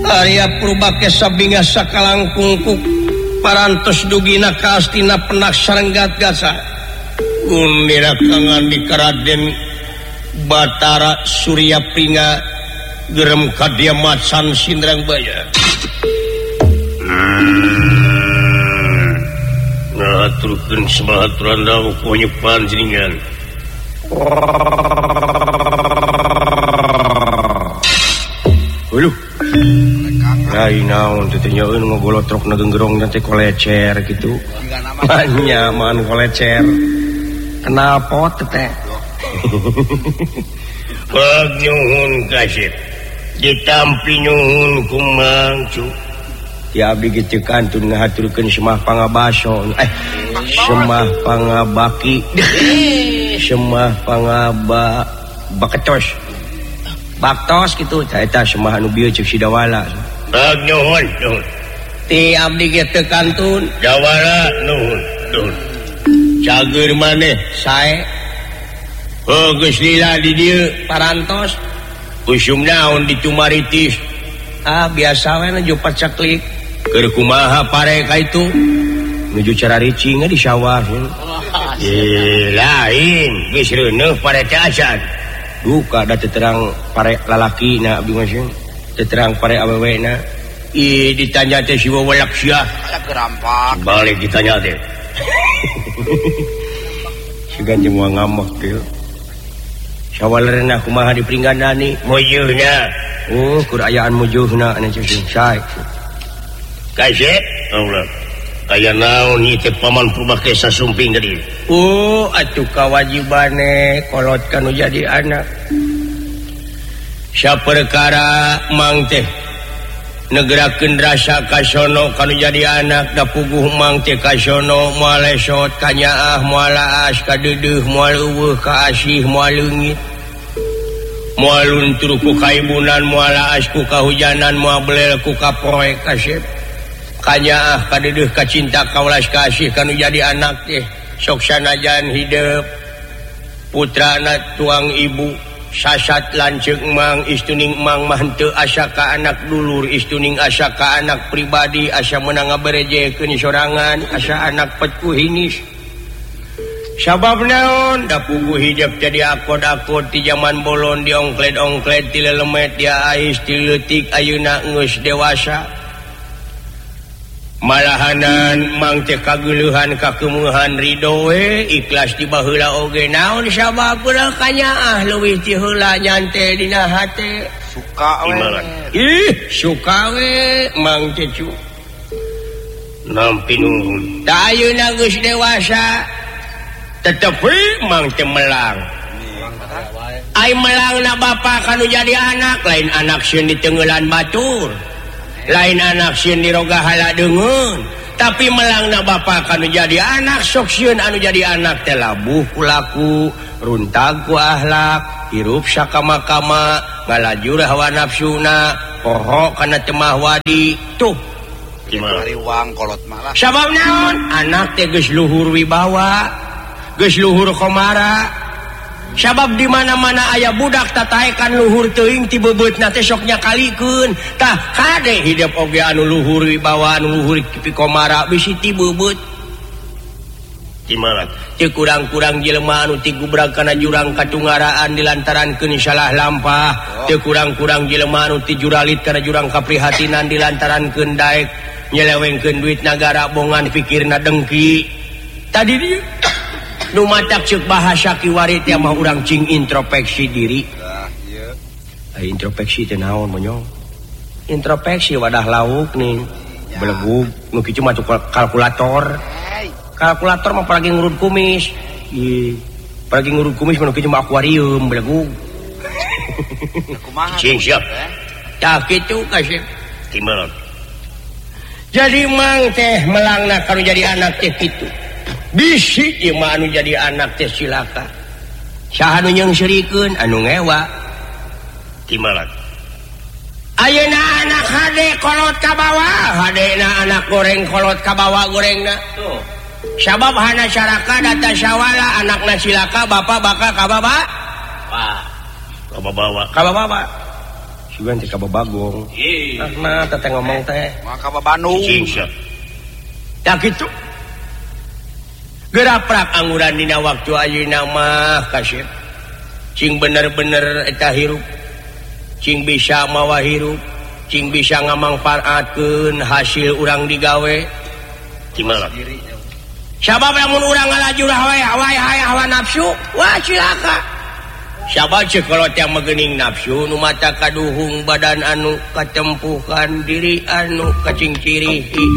Arya Purbake sabinga sakalangkungkuk parantos dugina kaastina penak sarenggat gasa undira kangan di Raden Batara Surya Pringa gerem kadia macan Sindrang Baya ngaturkeun semahaturan dawuh pokoknya panjenengan lain naon teh nyaeun ngogolotrok na genggerong teh kolecer gitu. Nyaman kolecer. Kenal pot teh. Pag nyuhun kasih. Ditampi nyuhun kumang cu. Ya abdi kitu kantun ngahaturkeun semah pangabaso. Semah pangabaki. Semah baketos. Baktos gitu. Eta semah anu bieu ceuk si Dawala. Nuhun ti abdi kitu kantun Dawala nuhun cager maneh sae geus lila di dieu parantos usum naon ditumaritis biasa we nuju pacaklik keur kumaha pare ka itu nuju cararicing di sawah lain geus reuneuh pare teh acan duka da teu terang pare lalaki na abdi mah terang pare awewena ditanya teh si wawalak sia gerampak balik ditanya teh sigan jeung ngamuk teh sawalerna kumaha dipringgandani mujeuhna kur ayaan mujeuhna anu ceucing sae kasih Allah aya naon ieu teh paman Purbake sasumping tadi atuh kawajibane kolot kanu jadi anak saperkara mang teh negerakeun rasa kasono kanu jadi anak da puguh mang teh kasono moal lesot ka nyaah moal laas ka deudeuh moal eueuh ka asih moal leungit moal luntur ku kaibunan moal laas ku kahujanan moal belel ku kaproe kasep ka nyaah ka deudeuh ka cinta ka welas ka asih kanu jadi anak teh sok sanajan hideuk putrana tuang ibu sasat lanceuk mang istuning mang mah henteu asa ka anak dulur istuning asa ka anak pribadi asa meunang ngaberejekeun sorangan asa anak petku hinis sabab naon da puguh hideuk teh diakod-akod ti zaman bolon diongkled-ongkled ti lelemet dia ais ti leutik ayeuna geus dewasa malahanan mang teh kageuleuhan kakeueuhan ridho we ikhlas di baheula oge naon sabab ulah kanyaah leuwih ti heula nyante dina hate suka we suka we mang teh cu nampi nuhun da ayeuna geus dewasa tetep we mang teh melang ai melangna bapa kanu jadi anak lain anak sieun di teungeulan batur lain anak sieun di roga hala deungeun tapi melangna bapa kanu jadi anak sok sieun anu jadi anak teh labuh ku laku runtag ku akhlak hirup sakama-kama ngalajur hawa nafsuna poho kana temah wadi tuh gimana riwang kolot malah sabab naon anak teh geus luhur wibawa geus luhur komara sabab di mana-mana aya budak tataekan luhur teuing ti beubeutna teh sok nyakalikeun tah kade hidup oge anu luhur wibawa anu luhur ti komara bisi ti beubeut timalat teu kurang-kurang jelema anu ti gubrag kana jurang katunggaraan dilantarankeun salah lampah teu kurang-kurang jelema anu ti juralit kana jurang kaprihatinan dilantarankeun daek nyelewengkeun duit nagara bongan pikirna dengki tadi dia nu matak ceuk bahasa kiwari teh mah urang cing introspeksi diri. Introspeksi teh naon monyong? Introspeksi wadah lauk nih. Belegug nu kitu mah kalkulator. Kalkulator mah palagi ngurut kumis. Palagi ngurut kumis mah nu kitu mah akuarium belegug. Kumaha? Cing siap. Tah kitu kasih timbal. Jadi mang teh melangna kanu jadi anak teh kitu. Bisi ieu mah anu jadi anak teh cilaka. Saha nu nyeungsirikeun anu ngewa. Timalat. Ayeuna anak hade kolot ka bawah, hadena anak goreng kolot ka bawah gorengna. Tuh. Sabab hana syaraka data syawala anakna cilaka bapa bakal ka bawah. Wah. Ka bawah. bagong ngomong teh gitu gerak angguran dina waktu ayeuna mah kasih cing bener-bener eta hirup cing bisa mawa hirup cing bisa ngamangfaatkeun hasil urang digawe gimana sabab lamun urang ngalajur hawa nafsu wah cilaka sabab cek kalau teh megeuning nafsu nu mata kaduhung badan anu katempuhan diri anu kacing ciri